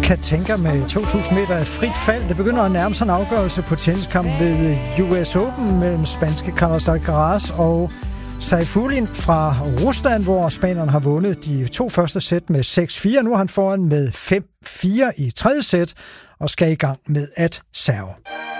Katenka med 2.000 meter af frit fald. Det begynder at nærme sig en afgørelse på tenniskampen ved US Open mellem spanske Carlos Alcaraz og Saifulin fra Rusland, hvor spanieren har vundet de 2 første sæt med 6-4. Nu er han foran med 5-4 i tredje sæt og skal i gang med at serve.